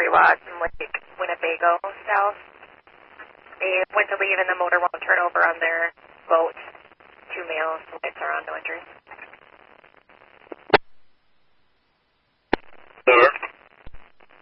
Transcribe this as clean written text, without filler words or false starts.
Kariwat and Lake Winnebago south. They went to leave and the motor won't turn over on their boat. 2 males, lights are on, no injuries.